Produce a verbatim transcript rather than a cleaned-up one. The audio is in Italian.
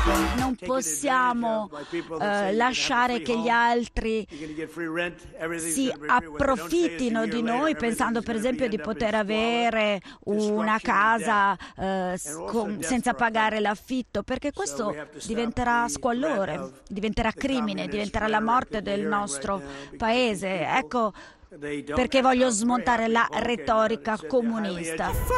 Non possiamo eh, lasciare che gli altri si approfittino di noi, pensando per esempio di poter avere una casa eh, con, senza pagare l'affitto, perché questo diventerà squallore, diventerà crimine, diventerà la morte del nostro paese. Ecco perché voglio smontare la retorica comunista.